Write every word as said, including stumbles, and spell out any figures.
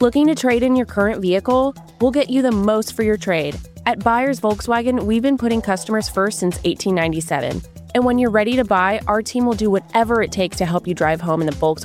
Looking to trade in your current vehicle? We'll get you the most for your trade. At Buyers Volkswagen, we've been putting customers first since eighteen ninety-seven. And when you're ready to buy, our team will do whatever it takes to help you drive home in the Volkswagen